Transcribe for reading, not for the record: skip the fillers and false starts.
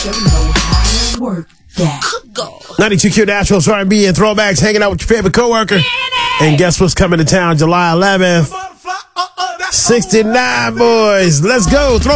Work that. 92Q Naturals, R&B, and throwbacks, hanging out with your favorite coworker. And guess what's coming to town July 11th? 69 Boys. Let's go.